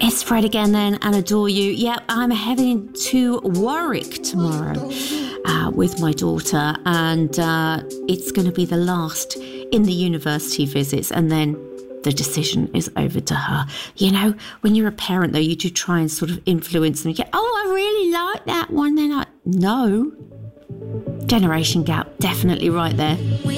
It's Fred again then, and Adore You. Yep, I'm heading to Warwick tomorrow with my daughter, and it's going to be the last in the university visits, and then the decision is over to her. You know, when you're a parent, though, you do try and sort of influence them. You get, oh, I really like that one. They're like, no. Generation gap, definitely right there.